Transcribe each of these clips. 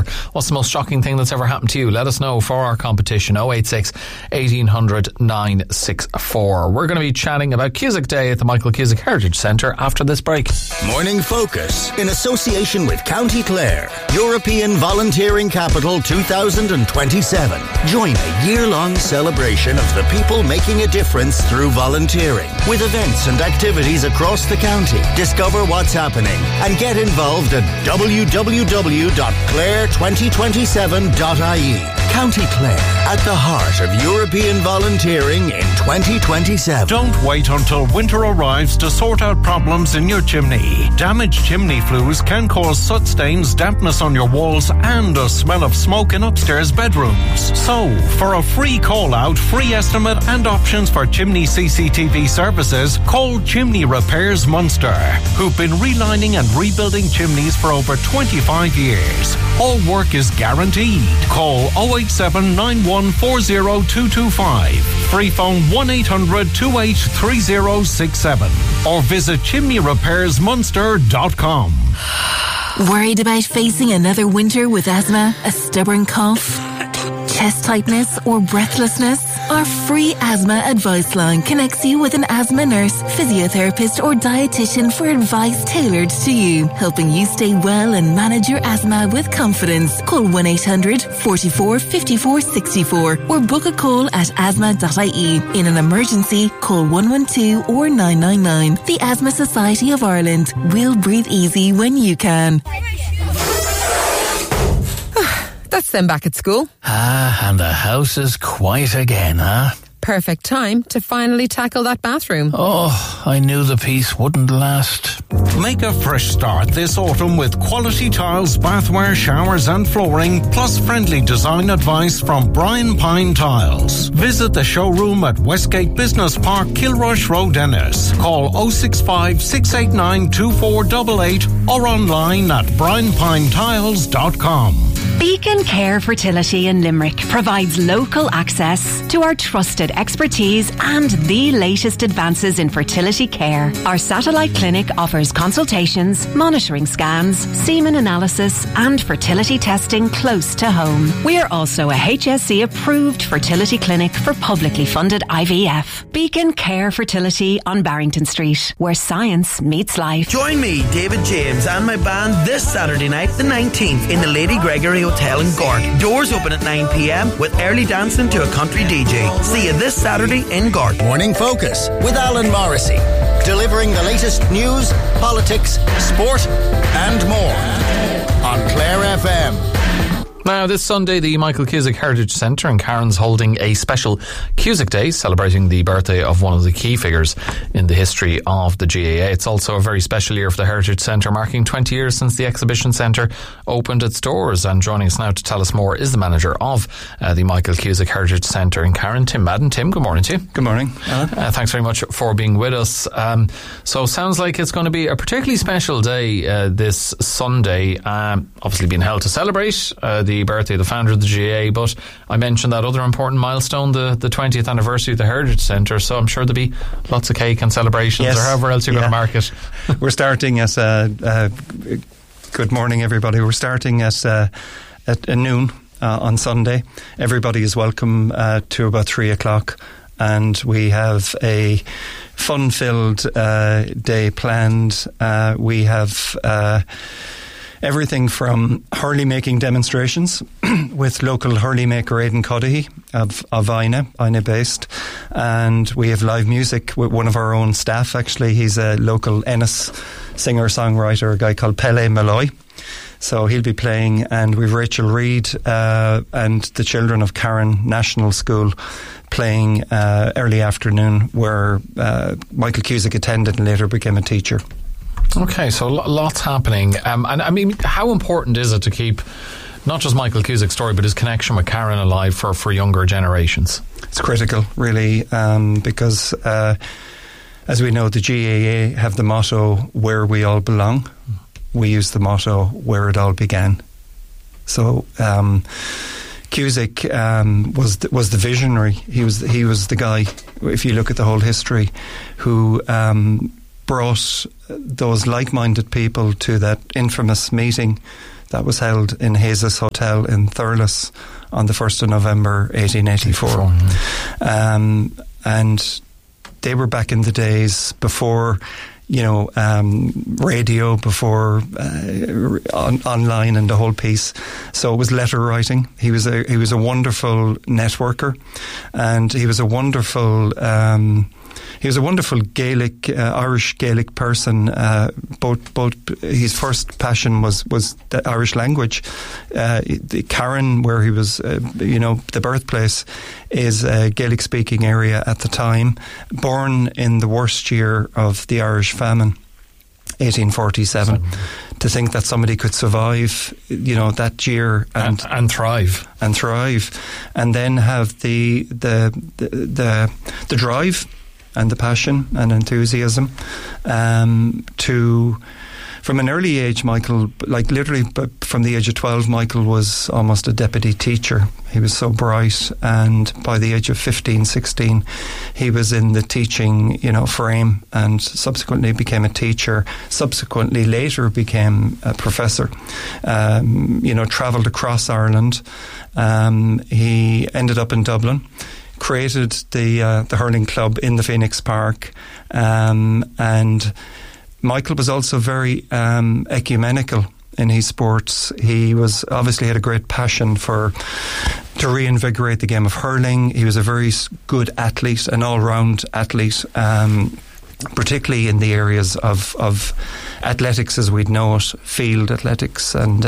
ever. What's the most shocking thing that's ever happened to you? Let us know for our competition. 086 1800 964. We're going to be chatting about Cusack Day at the Michael Cusack Heritage Centre after this break. Morning Focus, in association with County Clare, European Volunteering Capital 2027. Join a year-long celebration of the people making a difference through volunteering, with events and activities across the county. Discover what's happening and get involved at www.clare2027.ie. County Clare, at the heart of European volunteering in 2027. Don't wait until winter arrives to sort out problems in your chimney. Damaged chimney flues can cause soot stains, dampness on your walls and a smell of smoke in upstairs bedrooms. So, for a free call-out, free estimate and options for chimney CCTV services, call Chimney Repairs Munster, who've been relining and rebuilding chimneys for over 25 years. All work is guaranteed. Call 087 9140 225. Free phone 1-800-283067 or visit chimneyrepairsmunster.com. Worried about facing another winter with asthma, a stubborn cough, chest tightness or breathlessness? Our free asthma advice line connects you with an asthma nurse, physiotherapist or dietitian for advice tailored to you, helping you stay well and manage your asthma with confidence. Call 1-800-44-54-64 or book a call at asthma.ie. In an emergency, call 112 or 999. The Asthma Society of Ireland. We'll breathe easy when you can. That's them back at school. And the house is quiet again, huh? Perfect time to finally tackle that bathroom. Oh, I knew the peace wouldn't last. Make a fresh start this autumn with quality tiles, bathware, showers and flooring, plus friendly design advice from Brian Pine Tiles. Visit the showroom at Westgate Business Park, Kilrush Road, Ennis. Call 065 689 2488 or online at brianpinetiles.com. Beacon Care Fertility in Limerick provides local access to our trusted expertise and the latest advances in fertility care. Our satellite clinic offers consultations, monitoring scans, semen analysis and fertility testing close to home. We are also a HSE approved fertility clinic for publicly funded IVF. Beacon Care Fertility on Barrington Street, where science meets life. Join me, David James, and my band this Saturday night, the 19th, in the Lady Gregory Hotel in Gort. Doors open at 9 p.m. with early dancing to a country DJ. See you this Saturday in Gort. Morning Focus with Alan Morrissey, delivering the latest news, politics, sport and more on Clare FM. Now, this Sunday, the Michael Cusack Heritage Centre in Carron's holding a special Cusack Day, celebrating the birthday of one of the key figures in the history of the GAA. It's also a very special year for the Heritage Centre, marking 20 years since the Exhibition Centre opened its doors. And joining us now to tell us more is the manager of the Michael Cusack Heritage Centre in Carron, Tim Madden. Tim, good morning to you. Good morning, Alan. Thanks very much for being with us. So, sounds like it's going to be a particularly special day this Sunday, obviously being held to celebrate the birthday of the founder of the GAA, but I mentioned that other important milestone, the 20th anniversary of the Heritage Centre, so I'm sure there'll be lots of cake and celebrations, yes, or however else you're going to mark it. We're starting at good morning everybody, we're starting at noon on Sunday. Everybody is welcome to about 3 o'clock, and we have a fun-filled day planned. We have everything from hurley making demonstrations with local hurley maker Aidan Cuddihy of Ina based, and we have live music with one of our own staff. Actually, he's a local Ennis singer-songwriter, a guy called Pele Malloy. So he'll be playing, and we've Rachel Reid and the children of Carron National School playing early afternoon, where Michael Cusack attended and later became a teacher. Okay, so lots happening. And I mean, how important is it to keep not just Michael Cusack's story, but his connection with Carron alive for younger generations? It's critical, really, because as we know, the GAA have the motto, where we all belong. We use the motto, where it all began. So Cusack was the visionary. He was the guy, if you look at the whole history, who brought those like-minded people to that infamous meeting that was held in Hayes Hotel in Thurles on the 1st of November 1884. And they were back in the days before, radio, before online and the whole piece. So it was letter writing. He was a wonderful networker, and he was a wonderful Gaelic, Irish Gaelic person. Both his first passion was the Irish language. Carron, where he was, the birthplace, is a Gaelic-speaking area at the time. Born in the worst year of the Irish famine, 1847. To think that somebody could survive, that year and thrive, and then have the drive and the passion and enthusiasm from an early age. Michael, literally from the age of 12, Michael was almost a deputy teacher. He was so bright, and by the age of 15, 16, he was in the teaching, frame, and subsequently became a teacher. Subsequently, later became a professor. Travelled across Ireland. He ended up in Dublin. Created the hurling club in the Phoenix Park, and Michael was also very ecumenical in his sports. He was obviously had a great passion to reinvigorate the game of hurling. He was a very good athlete, an all-round athlete, particularly in the areas of athletics as we'd know it, field athletics, and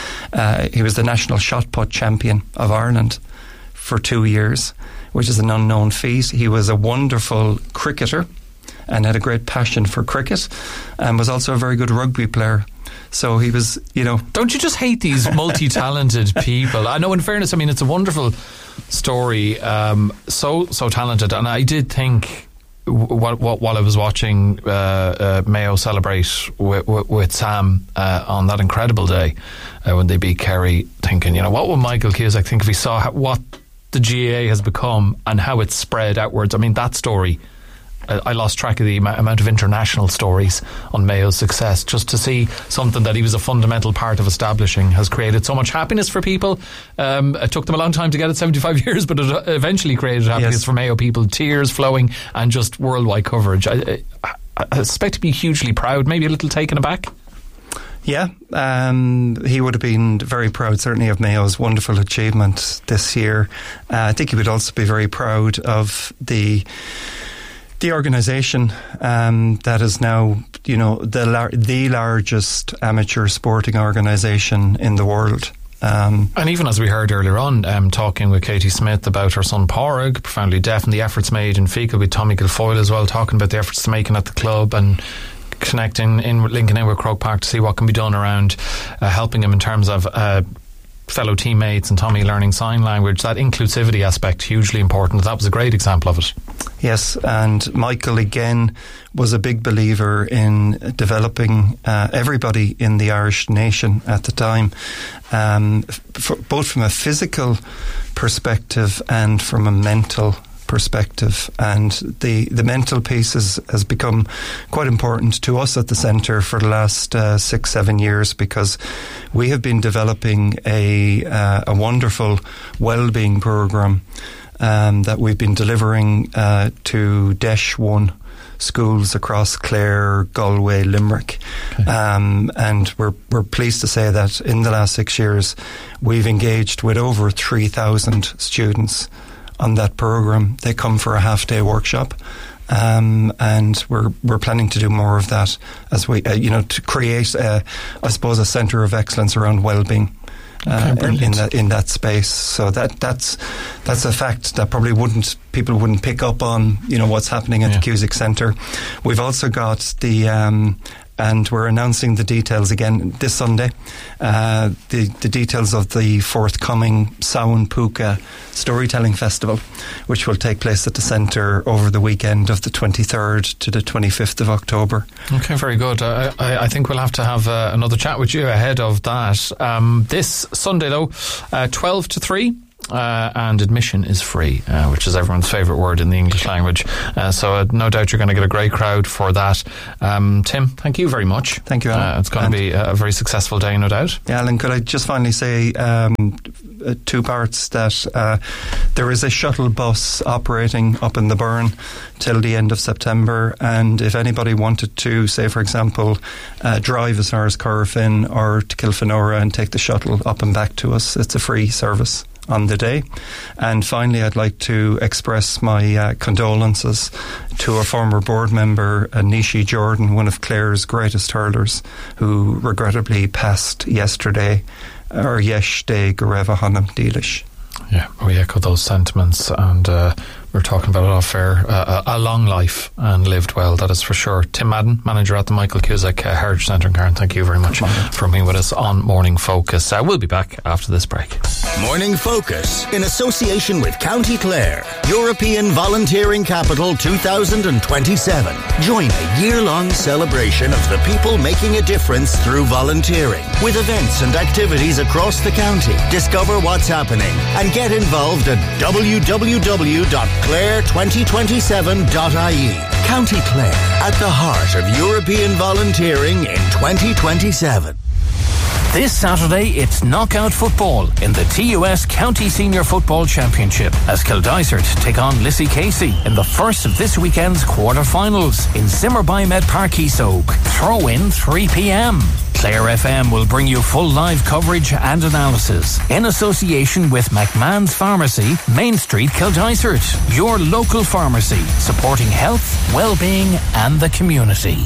he was the national shot put champion of Ireland for 2 years, which is an unknown feat. He was a wonderful cricketer and had a great passion for cricket, and was also a very good rugby player. So he was, Don't you just hate these multi-talented people? I know, in fairness, it's a wonderful story, so talented. And I did think, while I was watching Mayo celebrate with Sam on that incredible day when they beat Kerry, thinking, what would Michael Cusack think if he saw what the GAA has become and how it's spread outwards? That story, I lost track of the amount of international stories on Mayo's success. Just to see something that he was a fundamental part of establishing has created so much happiness for people. It took them a long time to get it, 75 years, but it eventually created happiness for Mayo people, tears flowing, and just worldwide coverage. I expect to be hugely proud, maybe a little taken aback. Yeah, he would have been very proud, certainly, of Mayo's wonderful achievement this year. I think he would also be very proud of the organisation that is now, the largest amateur sporting organisation in the world. And even as we heard earlier on, talking with Katie Smith about her son Pádraig, profoundly deaf, and the efforts made in Fecal with Tommy Guilfoyle as well, talking about the efforts they're making at the club and linking in with Croke Park to see what can be done around helping him in terms of fellow teammates and Tommy learning sign language. That inclusivity aspect, hugely important. That was a great example of it. Yes, and Michael again was a big believer in developing everybody in the Irish nation at the time, both from a physical perspective and from a mental perspective. And the mental piece has become quite important to us at the centre for the last 6-7 years, because we have been developing a wonderful wellbeing programme that we've been delivering to DESH 1 schools across Clare, Galway, Limerick. Okay. And we're pleased to say that in the last 6 years we've engaged with over 3,000 students on that programme. They come for a half-day workshop, and we're planning to do more of that as we, to create, a centre of excellence around wellbeing in that space. So that's a fact that probably people wouldn't pick up on, what's happening at the Cusack Centre. We've also got and we're announcing the details again this Sunday, the details of the forthcoming Samhain Puka Storytelling Festival, which will take place at the centre over the weekend of the 23rd to the 25th of October. Okay, very good. I think we'll have to have another chat with you ahead of that. This Sunday, though, 12 to 3. and admission is free, which is everyone's favourite word in the English language. So no doubt you're going to get a great crowd for that. Tim, thank you very much. Thank you, Alan. It's going to be a very successful day, no doubt. Yeah, Alan, could I just finally say two parts, that there is a shuttle bus operating up in the Burn till the end of September, and if anybody wanted to, say for example, drive as far as Corofin or to Kilfenora and take the shuttle up and back to us, it's a free service on the day. And finally, I'd like to express my condolences to a former board member, Nishi Jordan, one of Clare's greatest hurlers, who regrettably passed yesterday, or yesterday, Gareva Hanam Deelish. Yeah, we echo those sentiments, and we're talking about it off air. A long life and lived well, that is for sure. Tim Madden, manager at the Michael Cusack Heritage Centre in Carn, thank you very much for being with us on Morning Focus. We'll be back after this break. Morning Focus, in association with County Clare, European Volunteering Capital 2027. Join a year-long celebration of the people making a difference through volunteering, with events and activities across the county. Discover what's happening and get involved at www.clare2027.ie. County Clare, at the heart of European volunteering in 2027. This Saturday, it's knockout football in the TUS County Senior Football Championship as Kildysart take on Lissy Casey in the first of this weekend's quarter-finals in Zimmerby Park Easogue. Throw in 3 p.m. Clare FM will bring you full live coverage and analysis in association with McMahon's Pharmacy, Main Street, Kildysart. Your local pharmacy, supporting health, well-being and the community.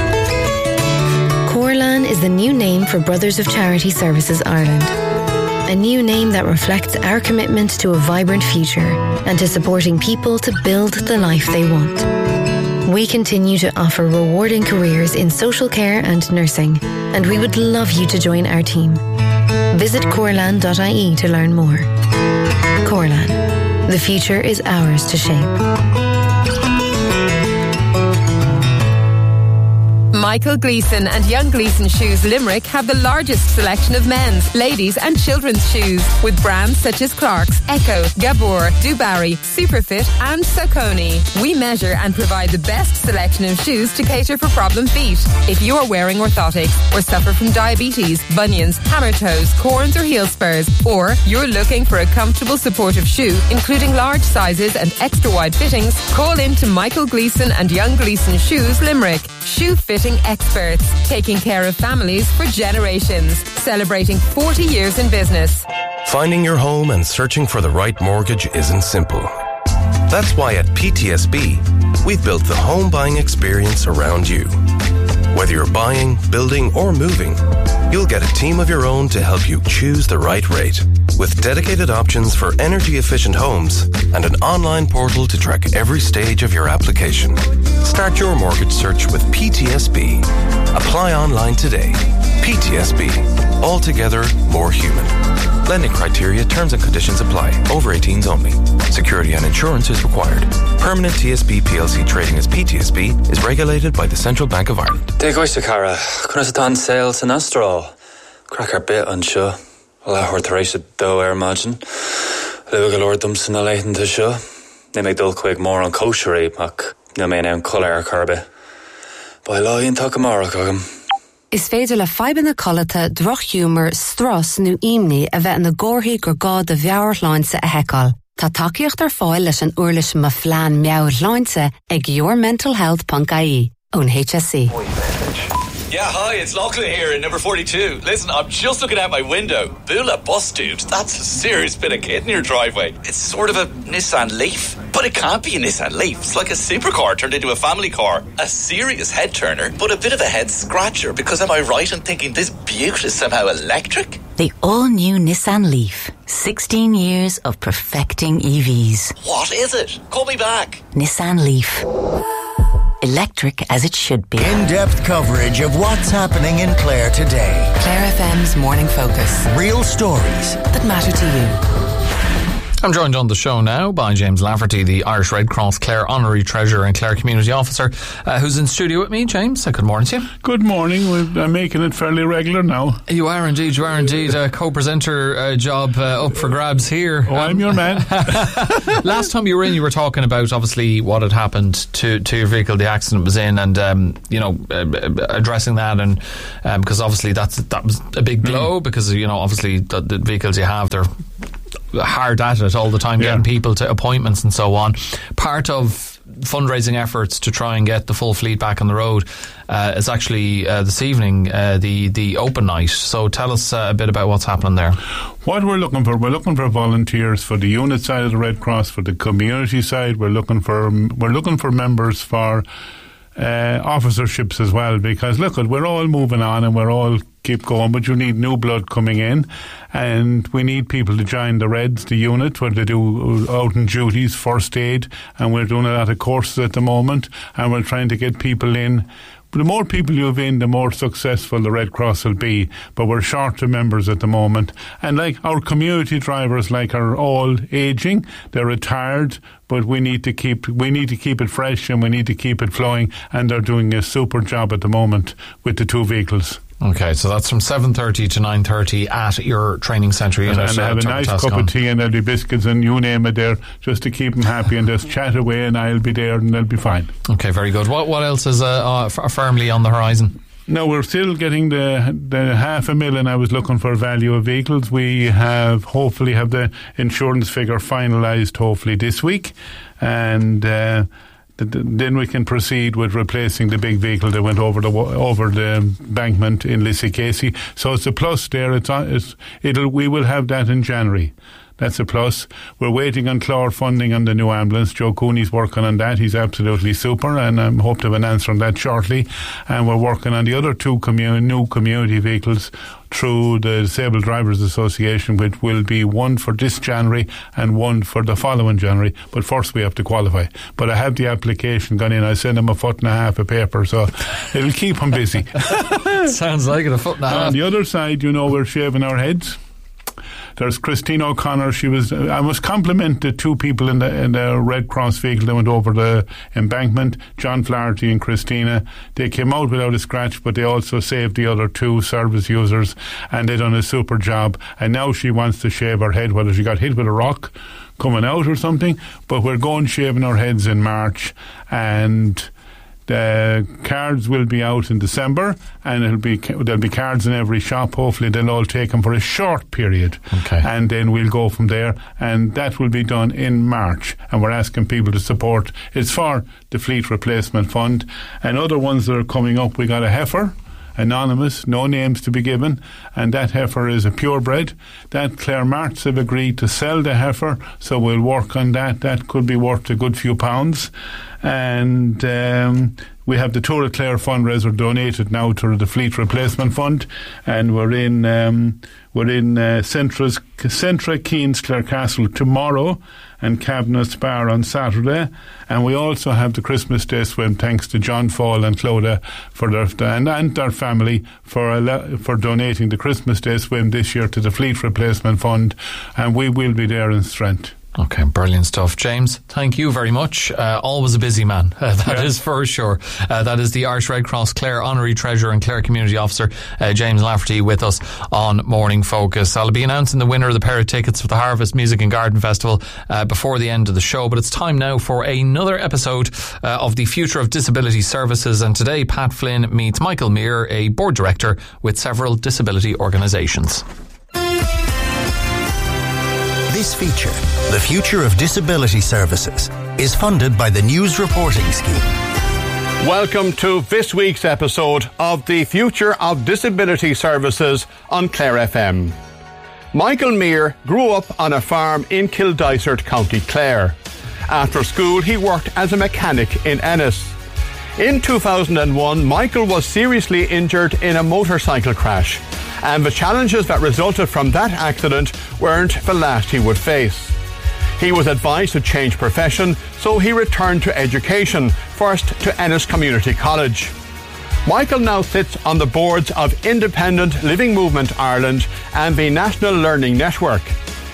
Corlan is the new name for Brothers of Charity Services Ireland. A new name that reflects our commitment to a vibrant future and to supporting people to build the life they want. We continue to offer rewarding careers in social care and nursing, and we would love you to join our team. Visit corlan.ie to learn more. Corlan, the future is ours to shape. Michael Gleeson and Young Gleeson Shoes Limerick have the largest selection of men's, ladies and children's shoes, with brands such as Clarks, Echo, Gabor, Dubarry, Superfit and Saucony. We measure and provide the best selection of shoes to cater for problem feet. If you're wearing orthotics or suffer from diabetes, bunions, hammer toes, corns or heel spurs, or you're looking for a comfortable supportive shoe, including large sizes and extra wide fittings, call in to Michael Gleeson and Young Gleeson Shoes Limerick. Shoe fitting experts, taking care of families for generations, celebrating 40 years in business. Finding your home and searching for the right mortgage isn't simple. That's why at PTSB, we've built the home buying experience around you. Whether you're buying, building, or moving, you'll get a team of your own to help you choose the right rate, with dedicated options for energy-efficient homes and an online portal to track every stage of your application. Start your mortgage search with PTSB. Apply online today. PTSB. Altogether more human. Lending criteria, terms and conditions apply. Over 18s only. Security and insurance is required. Permanent TSB PLC trading as PTSB is regulated by the Central Bank of Ireland. Degoiste Cara, Kunasatan sales in Astral. Cracker bit on show. La Hortarisha do imagine. Live Lord Dumpson a Leighton to show. They make dull quick more on kosher mak. No man am colour carbe. By law in Takamara cogum. Is féidir le feiban na colata droch humor stros nu imni a bheith na gorthaí gur gá de bheabhar láinse a heicáil. Tá takeíocht ar fáil leis an uirlis ma phlean meabhar láinse ag yourmentalhealth.ie ón HSC. Yeah, hi, it's Lachlan here in number 42. Listen, I'm just looking out my window. Bula bus tubes, that's a serious bit of kit in your driveway. It's sort of a Nissan Leaf, but it can't be a Nissan Leaf. It's like a supercar turned into a family car. A serious head turner, but a bit of a head scratcher, because am I right in thinking this beaut is somehow electric? The all-new Nissan Leaf. 16 years of perfecting EVs. What is it? Call me back. Nissan Leaf. Electric as it should be. In-depth coverage of what's happening in Clare today. Clare FM's Morning Focus. Real stories that matter to you. I'm joined on the show now by James Lafferty, the Irish Red Cross Clare Honorary Treasurer and Clare Community Officer, who's in studio with me. James, good morning to you. Good morning. I'm making it fairly regular now. You are indeed. Co-presenter job up for grabs here. Oh, I'm your man. Last time you were in, you were talking about obviously what had happened to your vehicle, the accident was in, and addressing that, and because obviously that was a big blow, because obviously the vehicles you have, they're hard at it all the time, getting people to appointments and so on. Part of fundraising efforts to try and get the full fleet back on the road is actually this evening the open night. So tell us a bit about what's happening there. What we're looking for volunteers for the unit side of the Red Cross, for the community side. We're looking for members for officerships as well, because look, we're all moving on and we're all keep going, but you need new blood coming in, and we need people to join the Reds, the unit, where they do out and duties, first aid, and we're doing a lot of courses at the moment, and we're trying to get people in. The more people you have in, the more successful the Red Cross will be, but we're short of members at the moment. And like our community drivers, are all ageing, they're retired, but we need to keep it fresh and we need to keep it flowing, and they're doing a super job at the moment with the two vehicles. Okay, so that's from 7:30 to 9:30 at your training centre unit. And I have a nice cup of tea and there'll be biscuits and you name it there, just to keep them happy, and just chat away and I'll be there and they'll be fine. Okay, very good. What else is firmly on the horizon? No, we're still getting the $500,000 I was looking for value of vehicles. We hopefully have the insurance figure finalised hopefully this week, and then we can proceed with replacing the big vehicle that went over the embankment in Lissycasey. So it's a plus there. We will have that in January. That's a plus. We're waiting on Clore funding on the new ambulance. Joe Cooney's working on that. He's absolutely super, and I hope to have an answer on that shortly. And we're working on the other two new community vehicles through the Disabled Drivers Association, which will be one for this January and one for the following January. But first we have to qualify. But I have the application gone in. I sent him 1.5 feet of paper, so it'll keep him busy. Sounds like it, 1.5 feet. On the other side, we're shaving our heads. There's Christine O'Connor. I must compliment the two people in the Red Cross vehicle that went over the embankment, John Flaherty and Christina. They came out without a scratch, but they also saved the other two service users, and they done a super job. And now she wants to shave her head, whether she got hit with a rock coming out or something. But we're going shaving our heads in March, and the cards will be out in December, and there'll be cards in every shop. Hopefully they'll all take them for a short period, and then we'll go from there, and that will be done in March, and we're asking people to support. It's for the Fleet Replacement Fund, and other ones that are coming up. We got a heifer, anonymous, no names to be given, and that heifer is a purebred. That Clare Marts have agreed to sell the heifer, so we'll work on that. That could be worth a good few pounds. And we have the Tour of Clare fundraiser donated now to the Fleet Replacement Fund, and we're in Centra Keynes Clarecastle tomorrow, and Cabinet Bar on Saturday, and we also have the Christmas Day swim, thanks to John Fall and Clodagh and their family for donating the Christmas Day swim this year to the Fleet Replacement Fund, and we will be there in strength. Okay, brilliant stuff. James, thank you very much. Always a busy man, that is for sure. That is the Irish Red Cross Clare Honorary Treasurer and Clare Community Officer, James Lafferty, with us on Morning Focus. I'll be announcing the winner of the pair of tickets for the Harvest Music and Garden Festival before the end of the show, but it's time now for another episode of the Future of Disability Services, and today Pat Flynn meets Michael Mear, a board director with several disability organisations. This feature, The Future of Disability Services, is funded by the News Reporting Scheme. Welcome to this week's episode of The Future of Disability Services on Clare FM. Michael Mear grew up on a farm in Kildysart, County Clare. After school, he worked as a mechanic in Ennis. In 2001, Michael was seriously injured in a motorcycle crash, and the challenges that resulted from that accident weren't the last he would face. He was advised to change profession, so he returned to education, first to Ennis Community College. Michael now sits on the boards of Independent Living Movement Ireland and the National Learning Network.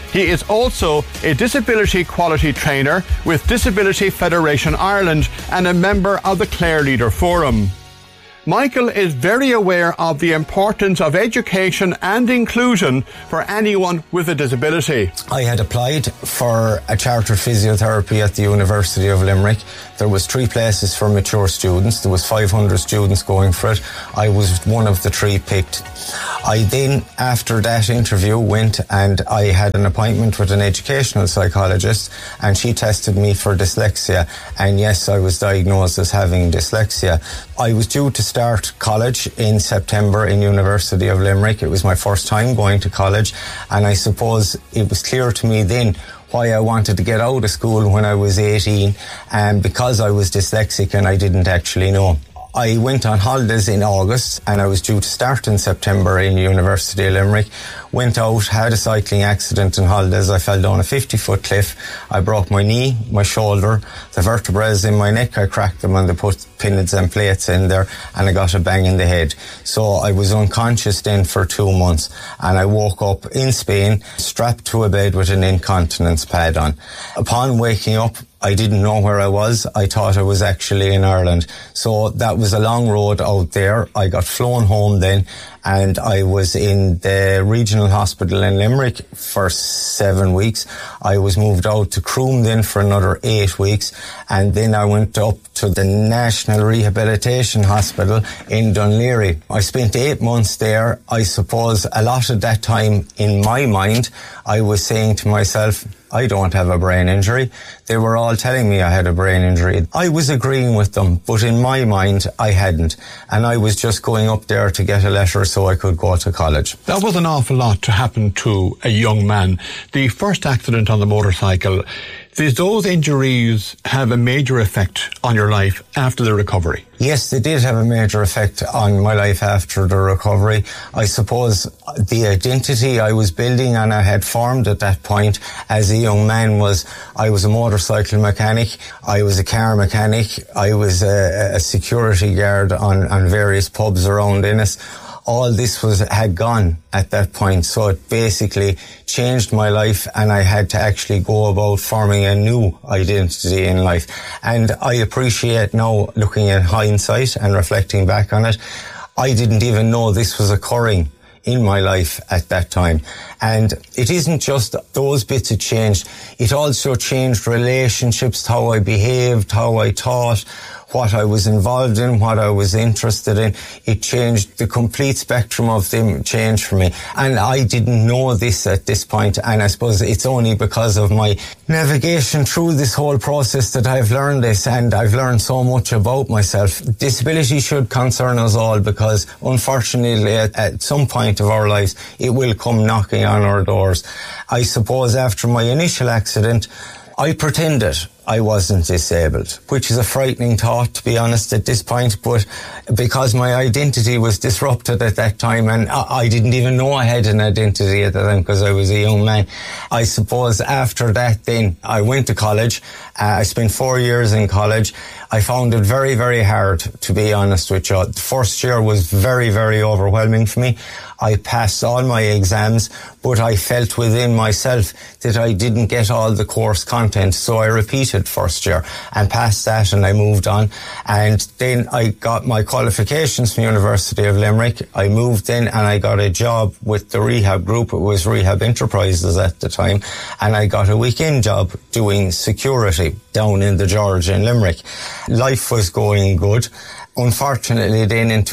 He is also a disability quality trainer with Disability Federation Ireland and a member of the Clare Leader Forum. Michael is very aware of the importance of education and inclusion for anyone with a disability. I had applied for a chartered physiotherapy at the University of Limerick. There was 3 places for mature students. There was 500 students going for it. I was one of the 3 picked. I then, after that interview, went and I had an appointment with an educational psychologist, and she tested me for dyslexia. And yes, I was diagnosed as having dyslexia. I was due to start college in September in University of Limerick. It was my first time going to college, and I suppose it was clear to me then why I wanted to get out of school when I was 18, and because I was dyslexic and I didn't actually know. I went on holidays in August and I was due to start in September in University of Limerick. Went out, had a cycling accident in holidays. I fell down a 50-foot cliff. I broke my knee, my shoulder, the vertebrae in my neck. I cracked them and they put pins and plates in there, and I got a bang in the head. So I was unconscious then for 2 months, and I woke up in Spain, strapped to a bed with an incontinence pad on. Upon waking up, I didn't know where I was. I thought I was actually in Ireland. So that was a long road out there. I got flown home then, and I was in the regional hospital in Limerick for 7 weeks. I was moved out to Croom then for another 8 weeks, and then I went up to the National Rehabilitation Hospital in Dunleary. I spent 8 months there. I suppose a lot of that time in my mind, I was saying to myself, I don't have a brain injury. They were all telling me I had a brain injury. I was agreeing with them, but in my mind, I hadn't. And I was just going up there to get a letter so I could go to college. That was an awful lot to happen to a young man. The first accident on the motorcycle, did those injuries have a major effect on your life after the recovery? Yes, they did have a major effect on my life after the recovery. I suppose the identity I was building and I had formed at that point as a young man was, I was a motorcycle mechanic, I was a car mechanic, I was a security guard on various pubs around Ennis. All this had gone at that point, so it basically changed my life, and I had to actually go about forming a new identity in life. And I appreciate now, looking at hindsight and reflecting back on it, I didn't even know this was occurring in my life at that time. And it isn't just those bits it changed, it also changed relationships, how I behaved, how I thought, what I was involved in, what I was interested in. It changed, the complete spectrum of them changed for me. And I didn't know this at this point, and I suppose it's only because of my navigation through this whole process that I've learned this, and I've learned so much about myself. Disability should concern us all, because unfortunately at some point of our lives it will come knocking on our doors. I suppose after my initial accident, I pretended I wasn't disabled, which is a frightening thought, to be honest, at this point, but because my identity was disrupted at that time, and I didn't even know I had an identity at that time because I was a young man. I suppose after that then I went to college. I spent 4 years in college. I found it very, very hard, to be honest with you. The first year was very, very overwhelming for me. I passed all my exams, but I felt within myself that I didn't get all the course content, so I repeated first year and passed that, and I moved on. And then I got my qualifications from University of Limerick. I moved in and I got a job with the rehab group. It was Rehab Enterprises at the time, and I got a weekend job doing security down in the George in Limerick. Life was going good. Unfortunately, then in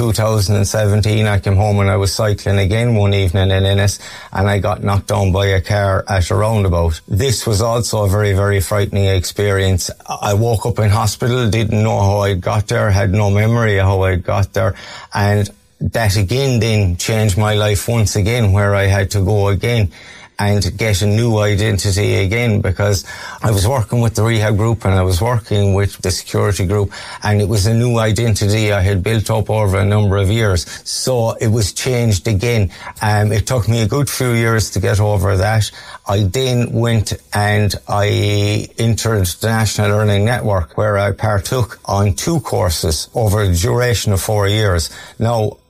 2017, I came home and I was cycling again one evening in Ennis, and I got knocked down by a car at a roundabout. This was also a very, very frightening experience. I woke up in hospital, didn't know how I got there, had no memory of how I got there, and that again then changed my life once again, where I had to go again and get a new identity again, because I was working with the rehab group and I was working with the security group, and it was a new identity I had built up over a number of years. So it was changed again. It took me a good few years to get over that. I then went and I entered the National Learning Network, where I partook on 2 courses over the duration of 4 years. Now,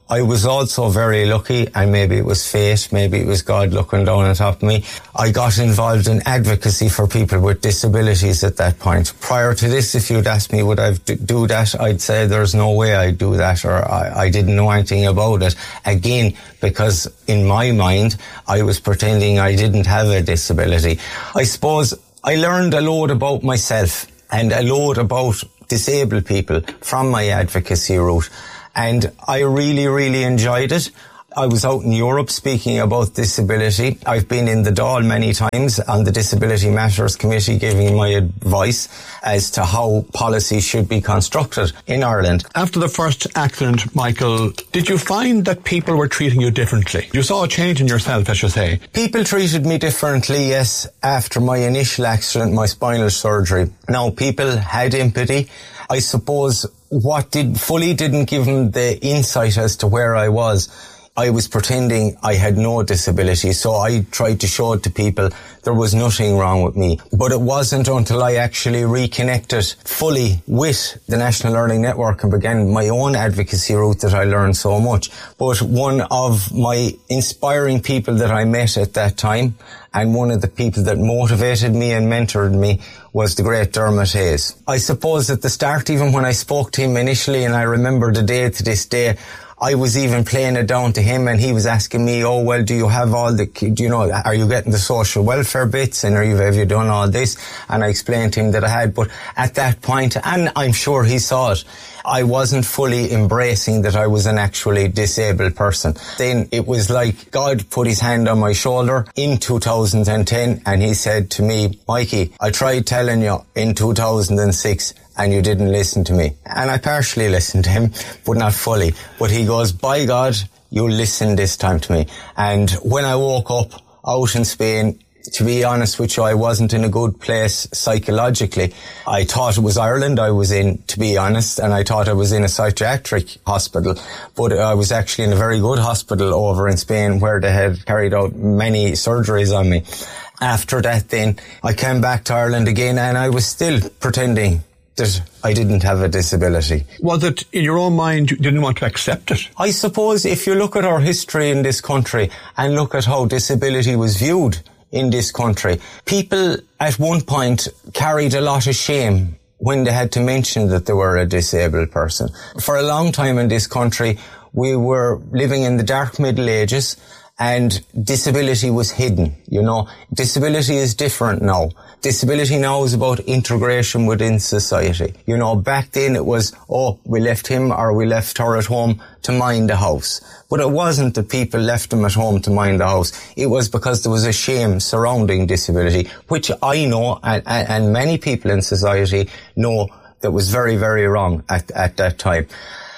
I was also very lucky, and maybe it was fate, maybe it was God looking down on top of me. I got involved in advocacy for people with disabilities at that point. Prior to this, if you'd asked me would I do that, I'd say there's no way I'd do that, or I didn't know anything about it. Again, because in my mind, I was pretending I didn't have a disability. I suppose I learned a lot about myself and a lot about disabled people from my advocacy route. And I really, really enjoyed it. I was out in Europe speaking about disability. I've been in the Dáil many times on the Disability Matters Committee giving my advice as to how policy should be constructed in Ireland. After the first accident, Michael, did you find that people were treating you differently? You saw a change in yourself, I should say. People treated me differently, yes, after my initial accident, my spinal surgery. Now, people had empathy. I suppose what didn't give them the insight as to where I was. I was pretending I had no disability, so I tried to show it to people there was nothing wrong with me. But it wasn't until I actually reconnected fully with the National Learning Network and began my own advocacy route that I learned so much. But one of my inspiring people that I met at that time, and one of the people that motivated me and mentored me, was the great Dermot Hayes. I suppose at the start, even when I spoke to him initially, and I remember the day to this day, I was even playing it down to him, and he was asking me, oh, well, do you have all the, are you getting the social welfare bits, and have you done all this? And I explained to him that I had, but at that point, and I'm sure he saw it, I wasn't fully embracing that I was an actually disabled person. Then it was like God put his hand on my shoulder in 2010, and he said to me, Mikey, I tried telling you in 2006, and you didn't listen to me. And I partially listened to him, but not fully. But he goes, by God, you'll listen this time to me. And when I woke up out in Spain, to be honest with you, I wasn't in a good place psychologically. I thought it was Ireland I was in, to be honest, and I thought I was in a psychiatric hospital. But I was actually in a very good hospital over in Spain where they had carried out many surgeries on me. After that then, I came back to Ireland again, and I was still pretending that I didn't have a disability. Was it in your own mind you didn't want to accept it? I suppose if you look at our history in this country and look at how disability was viewed in this country, people at one point carried a lot of shame when they had to mention that they were a disabled person. For a long time in this country, we were living in the dark Middle Ages, and disability was hidden. Disability is different now. Disability now is about integration within society. Back then it was, we left him or we left her at home to mind the house. But it wasn't that people left them at home to mind the house. It was because there was a shame surrounding disability, which I know and many people in society know that was very, very wrong at that time.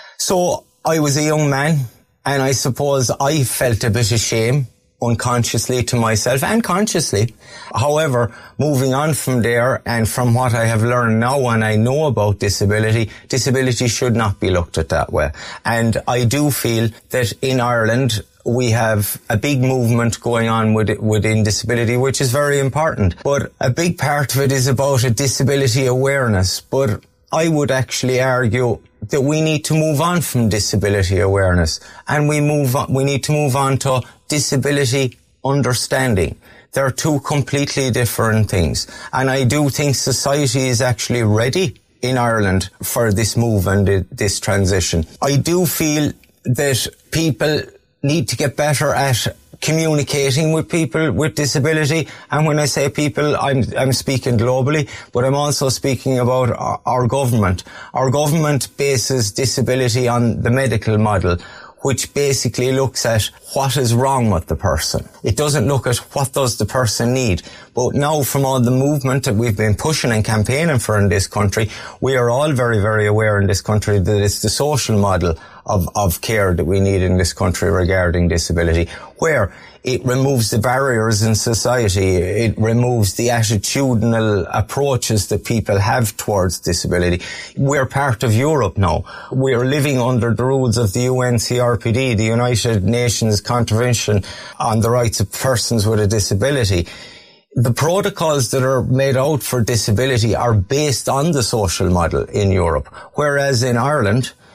So I was a young man, and I suppose I felt a bit of shame, unconsciously to myself and consciously. However, moving on from there and from what I have learned now and I know about disability should not be looked at that way. And I do feel that in Ireland, we have a big movement going on within disability, which is very important. But a big part of it is about a disability awareness. But I would actually argue that we need to move on from disability awareness, and we need to move on to disability understanding. They're two completely different things. And I do think society is actually ready in Ireland for this move and this transition. I do feel that people need to get better at communicating with people with disability. And when I say people, I'm speaking globally, but I'm also speaking about our government. Our government bases disability on the medical model, which basically looks at what is wrong with the person. It doesn't look at what does the person need. But now, from all the movement that we've been pushing and campaigning for in this country, we are all very, very aware in this country that it's the social model of care that we need in this country regarding disability, where it removes the barriers in society, it removes the attitudinal approaches that people have towards disability. We're part of Europe now. We're living under the rules of the UNCRPD, the United Nations Convention on the Rights of Persons with a Disability. The protocols that are made out for disability are based on the social model in Europe, whereas in Ireland,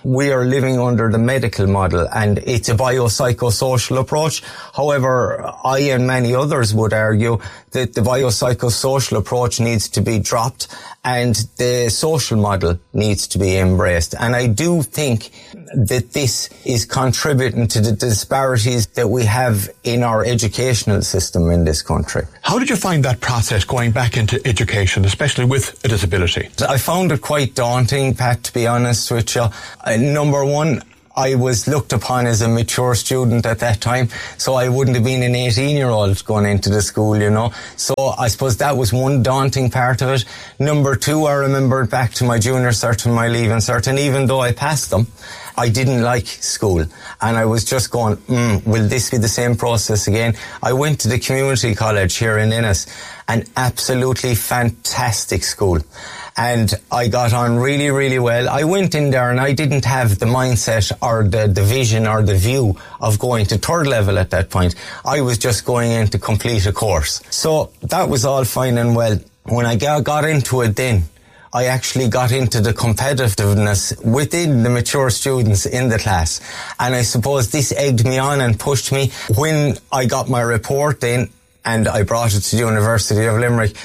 we are living under the medical model, and it's a biopsychosocial approach. However, I and many others would argue that the biopsychosocial approach needs to be dropped and the social model needs to be embraced. And I do think that this is contributing to the disparities that we have in our educational system in this country. How did you find that process going back into education, especially with a disability? I found it quite daunting, Pat, to be honest with you. Number one, I was looked upon as a mature student at that time, so I wouldn't have been an 18-year-old going into the school, you know. So I suppose that was one daunting part of it. Number two, I remembered back to my junior cert and my leaving cert, and even though I passed them, I didn't like school. And I was just going, will this be the same process again? I went to the community college here in Ennis, an absolutely fantastic school. And I got on really, really well. I went in there and I didn't have the mindset or the vision or the view of going to third level at that point. I was just going in to complete a course. So that was all fine and well. When I got into it then, I actually got into the competitiveness within the mature students in the class. And I suppose this egged me on and pushed me. When I got my report in and I brought it to the University of Limerick,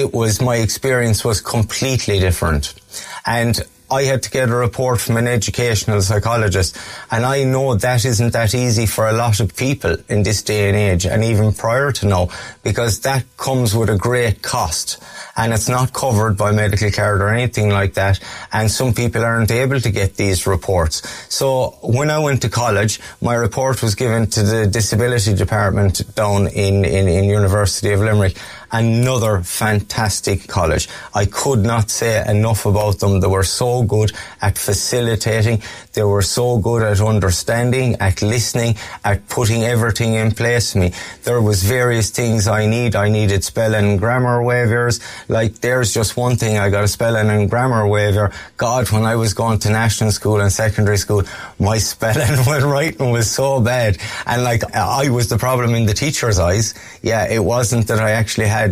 my experience was completely different. And I had to get a report from an educational psychologist, and I know that isn't that easy for a lot of people in this day and age, and even prior to now, because that comes with a great cost, and it's not covered by medical card or anything like that, and some people aren't able to get these reports. So when I went to college, my report was given to the disability department down in University of Limerick. Another fantastic college. I could not say enough about them. They were so good at facilitating. They were so good at understanding, at listening, at putting everything in place for me. There was various things I needed spelling and grammar waivers. Like, there's just one thing, I got a spelling and grammar waiver. God, when I was going to national school and secondary school, my spelling and writing was so bad. And I was the problem in the teacher's eyes. Yeah, it wasn't that I actually had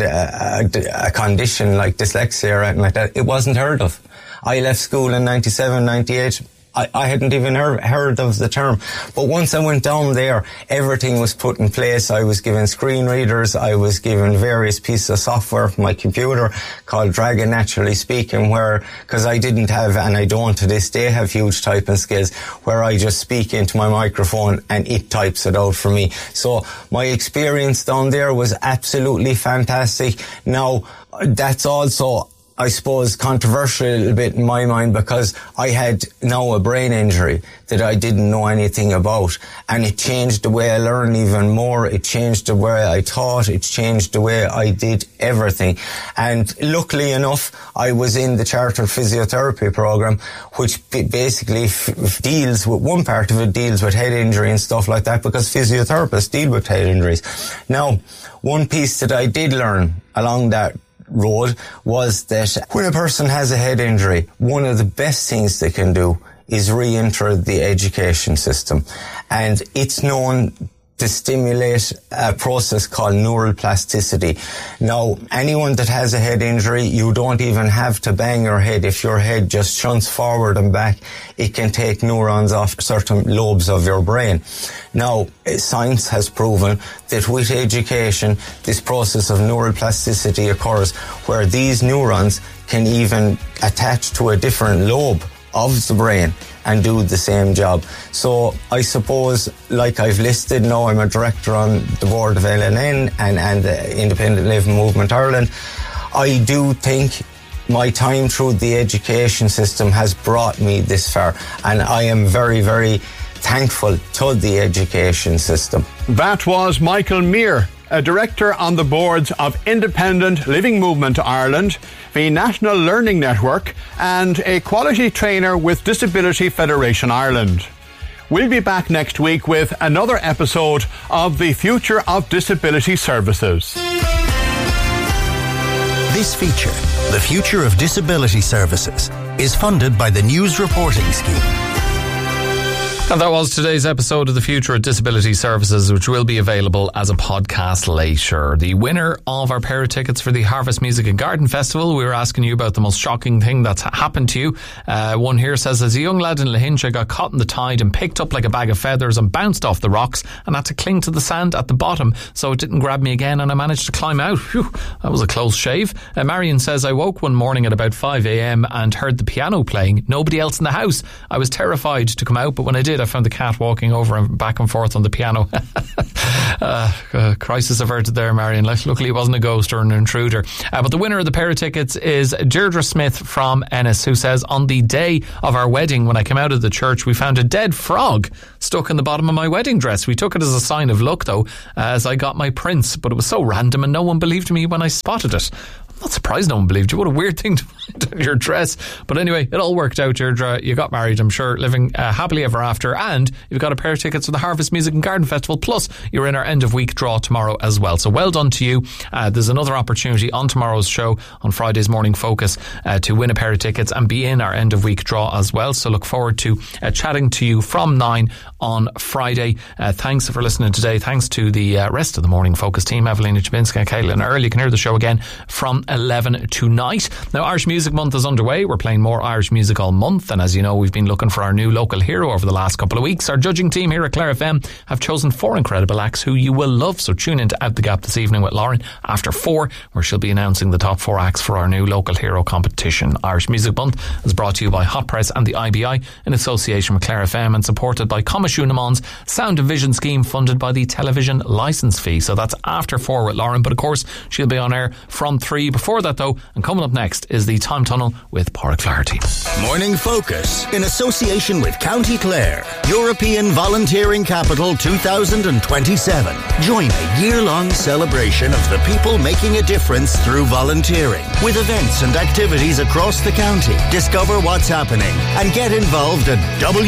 a condition like dyslexia or anything like that. It wasn't heard of. I left school in 97, 98. I hadn't even heard of the term. But once I went down there, everything was put in place. I was given screen readers. I was given various pieces of software for my computer called Dragon Naturally Speaking, because I didn't have, and I don't to this day have huge typing skills, where I just speak into my microphone and it types it out for me. So my experience down there was absolutely fantastic. Now, that's also, I suppose, controversial a little bit in my mind, because I had now a brain injury that I didn't know anything about, and it changed the way I learned even more. It changed the way I taught. It changed the way I did everything. And luckily enough, I was in the Chartered Physiotherapy program, which basically deals with, one part of it deals with head injury and stuff like that, because physiotherapists deal with head injuries. Now, one piece that I did learn along that road was that when a person has a head injury, one of the best things they can do is re-enter the education system. And it's known to stimulate a process called neural plasticity. Now, anyone that has a head injury, you don't even have to bang your head. If your head just shunts forward and back, it can take neurons off certain lobes of your brain. Now, science has proven that with education, this process of neural plasticity occurs, where these neurons can even attach to a different lobe of the brain and do the same job. So I suppose, like I've listed now, I'm a director on the board of LNN and the Independent Living Movement Ireland. I do think my time through the education system has brought me this far, and I am very, very thankful to the education system. That was Michael Mear, a director on the boards of Independent Living Movement Ireland, the National Learning Network, and a quality trainer with Disability Federation Ireland. We'll be back next week with another episode of The Future of Disability Services. This feature, The Future of Disability Services, is funded by the News Reporting Scheme. And that was today's episode of The Future of Disability Services, which will be available as a podcast later. The winner of our pair of tickets for the Harvest Music and Garden Festival, we were asking you about the most shocking thing that's happened to you. One here says, as a young lad in Lahinch, I got caught in the tide and picked up like a bag of feathers and bounced off the rocks and had to cling to the sand at the bottom so it didn't grab me again, and I managed to climb out. Whew, that was a close shave. Marion says, I woke one morning at about 5 a.m. and heard the piano playing. Nobody else in the house. I was terrified to come out, but when I did, I found the cat walking over and back and forth on the piano. Crisis averted there, Marion. Luckily it wasn't a ghost or an intruder. But the winner of the pair of tickets is Deirdre Smith from Ennis, who says, on the day of our wedding, when I came out of the church, we found a dead frog stuck in the bottom of my wedding dress. We took it as a sign of luck, though, as I got my prince, but it was so random and no one believed me when I spotted it. Not surprised no one believed you. What a weird thing to find on your dress. But anyway, it all worked out, Deirdre. You got married, I'm sure, living happily ever after, and you've got a pair of tickets for the Harvest Music and Garden Festival, plus you're in our end of week draw tomorrow as well. So well done to you. There's another opportunity on tomorrow's show, on Friday's Morning Focus, to win a pair of tickets and be in our end of week draw as well. So look forward to chatting to you from 9 on Friday. Thanks for listening today. Thanks to the rest of the Morning Focus team, Evelina Chibinska and Caitlin Earl. You can hear the show again from 11 tonight. Now, Irish Music Month is underway. We're playing more Irish music all month, and as you know, we've been looking for our new local hero over the last couple of weeks. Our judging team here at Clare FM have chosen 4 incredible acts who you will love, so tune in to Out the Gap this evening with Lauren after 4, where she'll be announcing the top 4 acts for our new local hero competition. Irish Music Month is brought to you by Hot Press and the IBI in association with Clare FM and supported by Coimisiúnaman's Sound and Vision scheme funded by the television licence fee. So that's after 4 with Lauren, but of course she'll be on air from 3. Before that though, and coming up next is the Time Tunnel with Pádraig Flaherty. Morning Focus in association with County Clare, European Volunteering Capital 2027. Join a year-long celebration of the people making a difference through volunteering, with events and activities across the county. Discover what's happening and get involved at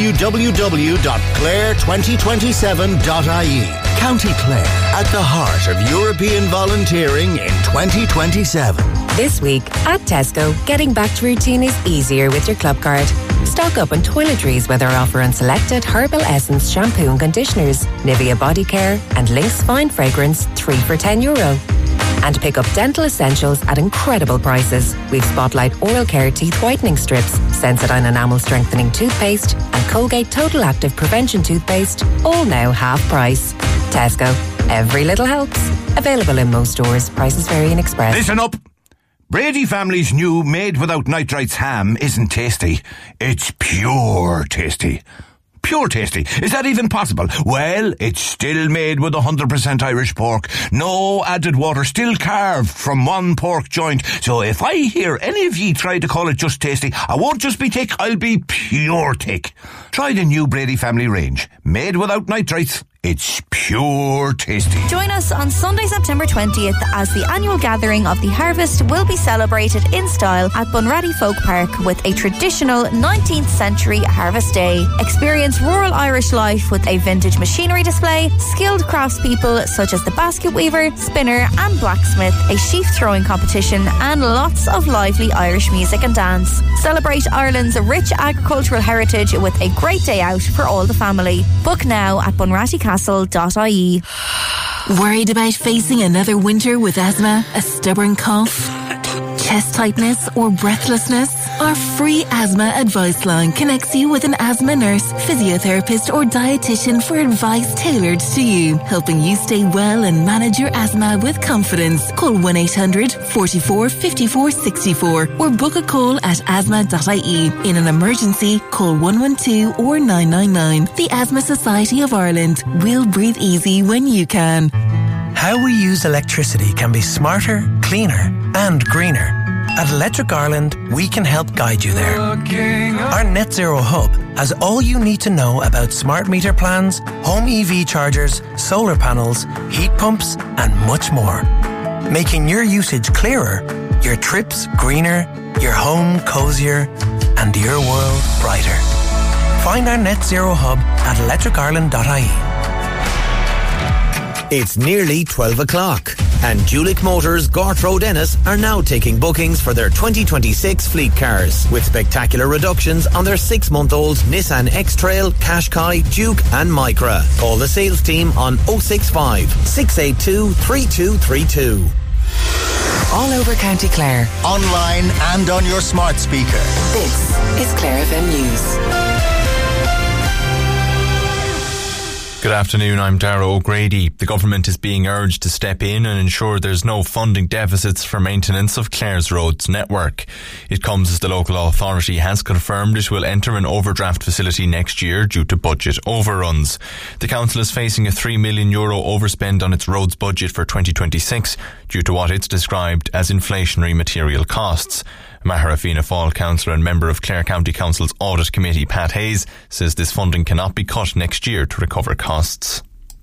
www.clare2027.ie. County Clare, at the heart of European volunteering in 2027. This week at Tesco, getting back to routine is easier with your club card. Stock up on toiletries with our offer on selected Herbal Essence shampoo and conditioners, Nivea body care and Lynx fine fragrance, 3 for €10. And pick up dental essentials at incredible prices. We've Spotlight oral care teeth whitening strips, Sensodyne enamel strengthening toothpaste and Colgate Total Active Prevention toothpaste, all now half price. Tesco, every little helps. Available in most stores. Prices vary in Express. Listen up! Brady family's new made without nitrites ham isn't tasty. It's pure tasty. Pure tasty. Is that even possible? Well, it's still made with 100% Irish pork. No added water, still carved from one pork joint. So if I hear any of ye try to call it just tasty, I won't just be thick, I'll be pure thick. Try the new Brady family range. Made without nitrites. It's pure tasty. Join us on Sunday, September 20th as the annual gathering of the Harvest will be celebrated in style at Bunratty Folk Park with a traditional 19th century Harvest Day. Experience rural Irish life with a vintage machinery display, skilled craftspeople such as the basket weaver, spinner and blacksmith, a sheaf throwing competition and lots of lively Irish music and dance. Celebrate Ireland's rich agricultural heritage with a great day out for all the family. Book now at bunrattycastle.ie. Worried about facing another winter with asthma, a stubborn cough, chest tightness or breathlessness? Our free asthma advice line connects you with an asthma nurse, physiotherapist or dietitian for advice tailored to you, helping you stay well and manage your asthma with confidence. Call 1-800-44-54-64 or book a call at asthma.ie. In an emergency, call 112 or 999. The Asthma Society of Ireland. We'll breathe easy when you can. How we use electricity can be smarter, cleaner and greener. At Electric Ireland, we can help guide you there. Our Net Zero Hub has all you need to know about smart meter plans, home EV chargers, solar panels, heat pumps and much more. Making your usage clearer, your trips greener, your home cozier and your world brighter. Find our Net Zero Hub at electricireland.ie. It's nearly 12 o'clock. And Julick Motors, Gort Road, Ennis are now taking bookings for their 2026 fleet cars with spectacular reductions on their 6-month-old Nissan X-Trail, Qashqai, Duke and Micra. Call the sales team on 065 682 3232. All over County Clare. Online and on your smart speaker. This is Clare FM News. Good afternoon, I'm Dara O'Grady. The government is being urged to step in and ensure there's no funding deficits for maintenance of Clare's roads network. It comes as the local authority has confirmed it will enter an overdraft facility next year due to budget overruns. The council is facing a €3 million overspend on its roads budget for 2026 due to what it's described as inflationary material costs. Mahara Fianna Fáil councillor and member of Clare County Council's Audit Committee, Pat Hayes, says this funding cannot be cut next year to recover costs.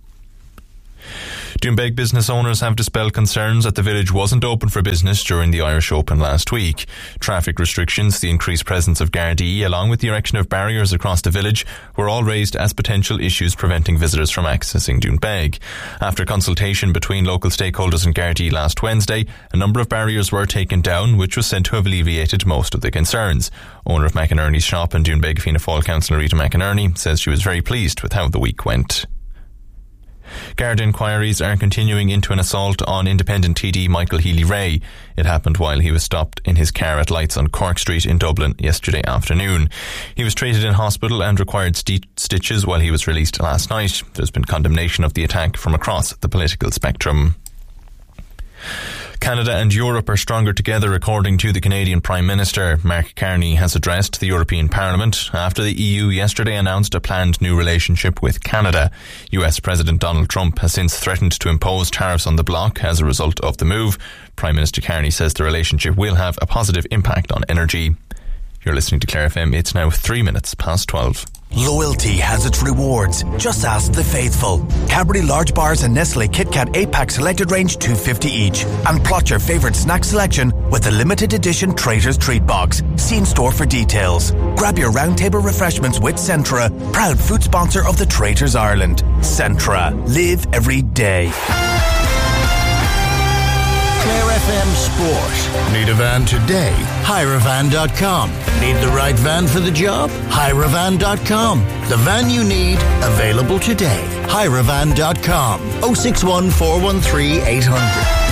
Doonbeg business owners have dispelled concerns that the village wasn't open for business during the Irish Open last week. Traffic restrictions, the increased presence of Gardaí, along with the erection of barriers across the village, were all raised as potential issues preventing visitors from accessing Doonbeg. After consultation between local stakeholders and Gardaí last Wednesday, a number of barriers were taken down, which was said to have alleviated most of the concerns. Owner of McInerney's shop and Doonbeg Fianna Fáil councillor Rita McInerney says she was very pleased with how the week went. Garda inquiries are continuing into an assault on independent TD Michael Healy-Rae. It happened while he was stopped in his car at lights on Cork Street in Dublin yesterday afternoon. He was treated in hospital and required stitches while he was released last night. There's been condemnation of the attack from across the political spectrum. Canada and Europe are stronger together, according to the Canadian Prime Minister. Mark Carney has addressed the European Parliament after the EU yesterday announced a planned new relationship with Canada. US President Donald Trump has since threatened to impose tariffs on the bloc as a result of the move. Prime Minister Carney says the relationship will have a positive impact on energy. You're listening to Clare FM. It's now 3 minutes past 12. Loyalty has its rewards. Just ask the faithful. Cadbury Large Bars and Nestle KitKat 8-pack selected range $2.50 each. And plot your favourite snack selection with the limited edition Traitors Treat Box. See in store for details. Grab your roundtable refreshments with Centra, proud food sponsor of the Traitors Ireland. Centra. Live every day. Clare FM Sport. Need a van today? Hirevan.com. Need the right van for the job? Hirevan.com. The van you need, available today. Hirevan.com. 061 413 800.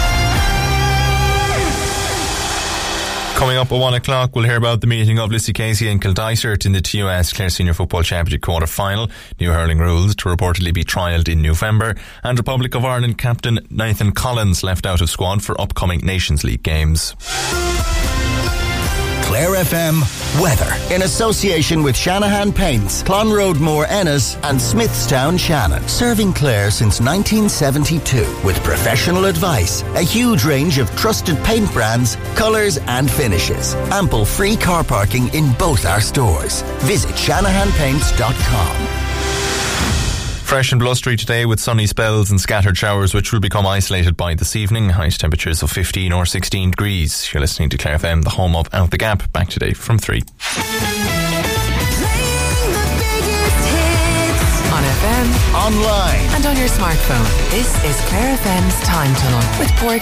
Coming up at 1 o'clock, we'll hear about the meeting of Lissy Casey and Kildysart in the TUS Clare Senior Football Championship quarter-final. New hurling rules to reportedly be trialled in November. And Republic of Ireland captain Nathan Collins left out of squad for upcoming Nations League games. Clare FM weather in association with Shanahan Paints, Clonroadmore Ennis and Smithstown Shannon. Serving Clare since 1972 with professional advice, a huge range of trusted paint brands, colours and finishes. Ample free car parking in both our stores. Visit shanahanpaints.com. Fresh and blustery today with sunny spells and scattered showers which will become isolated by this evening. Highest temperatures of 15 or 16 degrees. You're listening to Clare FM, the home of Out the Gap. Back today from 3. On FM, online and on your smartphone. This is Clare FM's Time Tunnel with Port